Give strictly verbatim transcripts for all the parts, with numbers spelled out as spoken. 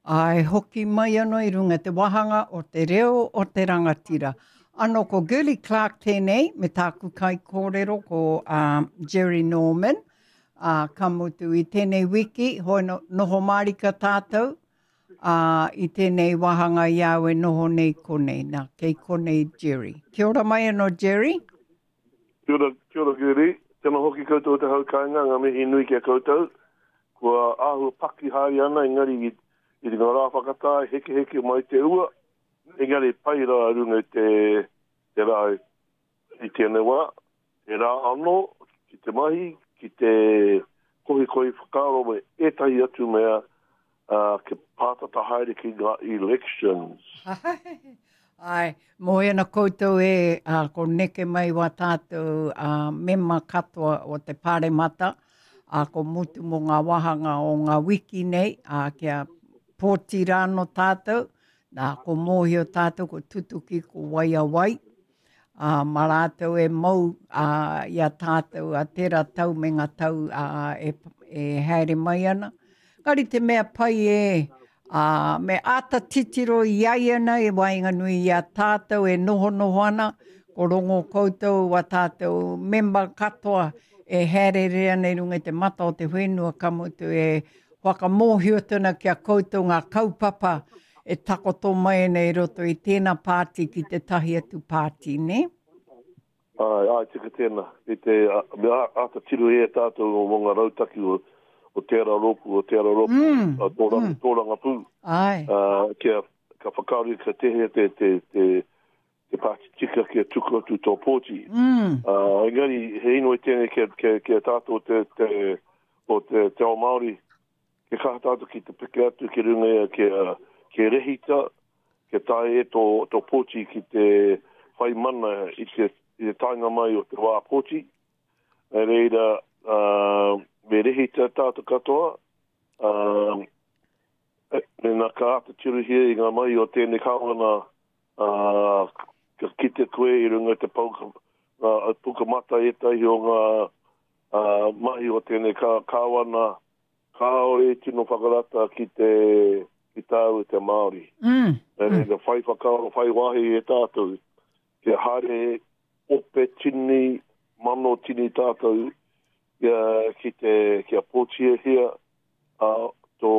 Ai hoki mai anō i runga te wahanga o te reo o te rangatira. Ano ko Gurley Clark tēnei, me tāku kai kōrero ko um, Jerry Norman. Uh, ka mutu i tēnei wiki, hoi no, noho marika tātou. Uh, I tēnei wahanga iau e noho nei konei, nā kei konei Jerry. Kia ora mai anō Jerry. Kia ora, kia ora Gurley. Tēnā hoki koutou te haukainga, ngā mihi nui kia koutou. Kua āhua paki hari ana, engari i I te ngā rāwhakatāi, heke heke mai te ua. Engari pai rā runga te, te rā i tēnei wā. E rā anō, ki te mahi, ki te kohi kohi whakaro me etahi atu mea uh, ke pātata haere ki ngā elections. Ai, moe ana koutou e uh, ko neke mai wā tātou uh, mema katoa o te pāremata. Uh, ko mutu mo ngā wahanga o ngā wiki nei, uh, kia pōti rāno tātou, nā ko mōhio tātou, ko tutuki, ko waia wai. Uh, mā rātou e mau uh, ia tātou a tērā tau me ngā tau uh, e, e haere mai ana. Kari te mea pai e, uh, me ata titiro i ai ana, e wainga nui ia tātou e noho noho ana, ko rongo koutou wa tātou member katoa e haere rea nei runga te mata o te whenua kamutu e whakamōhio tuna kia koutou ngā kaupapa e takoto mai nei roto i tēnā pāti ki te tahi atu pāti, ne? Ai, ai, tika tēnā. I te, me ata tiru e tātou o mga rautaki o, o tērā roku, o tērā roku, mm, a tōranga, mm. tōranga pū. Ai. Uh, kia, ka whakauri ka tehe te, te, te, te pāti tika kia tuku atu tō pōti. Mm. Uh, engari, he ino e tēnei kia, kia, kia tātou te, te, o te, te o Māori, ke kātātou ki te peke atu ki runga ke, ke rehita, ke tae e tō, tō pōti ki te whai mana i te, i te tainga mai o te wā pōti. E reira, uh, me rehita tātou katoa, uh, me nā ka ata tiru hia i ngā mai o tēnei kawana, uh, ka kite koe i runga te pauka, uh, puka mata e tahi o ngā uh, mahi o tēnei ka, kawana, kaore tino whakarata ki te ki tāu te Māori. Mm. E mm. Ka whai whakaoro, whai wahi e tātou. Ke hare ope tini, mano tini tātou ia, ki te kia pōtia hia uh, tō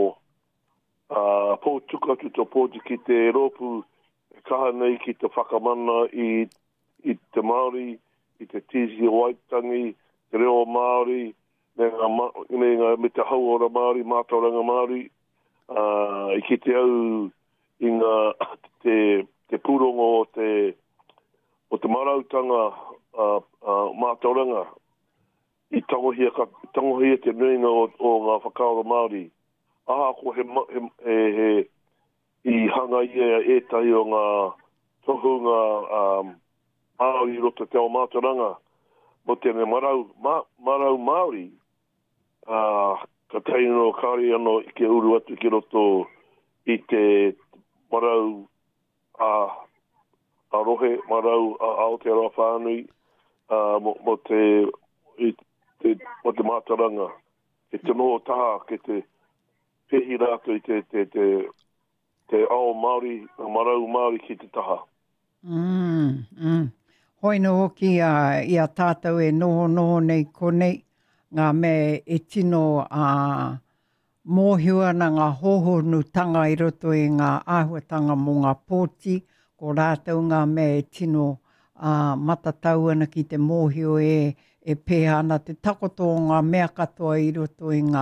uh, pōtuka tu tō pōti ki te ropu e kaha nei ki te whakamana i, i te Māori, i te tisi o Waitangi, te reo Māori, me ngā, me ngā me te hauora Māori, mātauranga Māori, uh, i ki te au i ngā te, te pūrongo o te, o te marautanga uh, uh, mātauranga, i tangohia, ka, tangohia te nuinga o, o ngā whakaora Māori. Aha, ko he, he, he, he i hanga ia e tahi o ngā tohunga um, Māori roto te o mātauranga, mo tēne marau, ma, marau Māori, Uh, ka teino kari ano i ke uru atu ki roto i te marau a, a rohe, marau a Aotearoa whānui, uh, mo, mo, te, i, te, mo te mātaranga, ke te noho taha, ke te pehi rātu i te, te, te, te ao Māori, marau Māori ki te taha. Mm, mm. Hoi no hoki uh, i a tātou e noho noho nei konei, ngā me e tino a uh, mōhua na ngā hohonu tanga i roto i ngā āhuatanga mō ngā pōti, ko rātou ngā me e tino uh, matatau ana ki te mōhio e, e pēhana te takoto o ngā mea katoa i roto i ngā